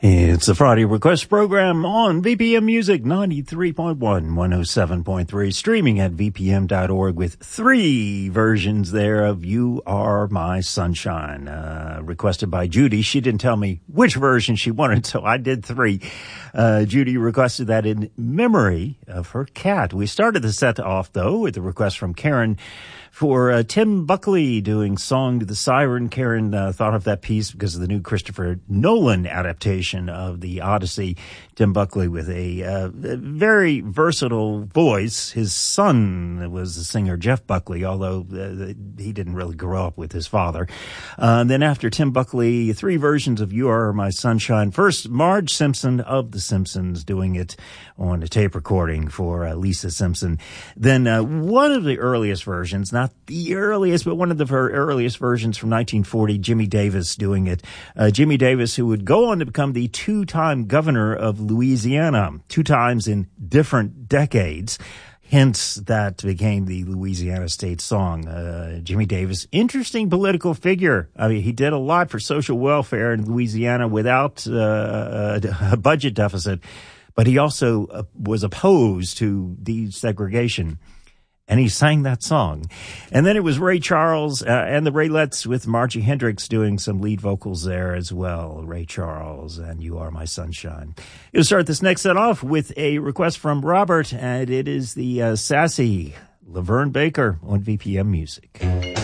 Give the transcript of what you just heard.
It's the Friday Request Program on VPM Music 93.1, 107.3, streaming at vpm.org with three versions there of You Are My Sunshine, requested by Judy. She didn't tell me which version she wanted, so I did three. Judy requested that in memory of her cat. We started the set off, though, with a request from Karen for Tim Buckley doing Song to the Siren. Karen thought of that piece because of the new Christopher Nolan adaptation of the Odyssey. Tim Buckley with a very versatile voice. His son was the singer Jeff Buckley, although he didn't really grow up with his father. Then after Tim Buckley, three versions of You Are My Sunshine. First, Marge Simpson of The Simpsons doing it on a tape recording for Lisa Simpson. Then one of the earliest versions, not the earliest, but one of the earliest versions from 1940, Jimmy Davis doing it. Jimmy Davis, who would go on to become the two-time governor of Louisiana, two times in different decades. Hence, that became the Louisiana state song. Jimmy Davis, interesting political figure. I mean, he did a lot for social welfare in Louisiana without a budget deficit, but he also was opposed to desegregation. And he sang that song. And then it was Ray Charles and the Raylettes with Margie Hendricks doing some lead vocals there as well. Ray Charles and You Are My Sunshine. You'll start this next set off with a request from Robert, and it is the sassy Laverne Baker on VPM Music.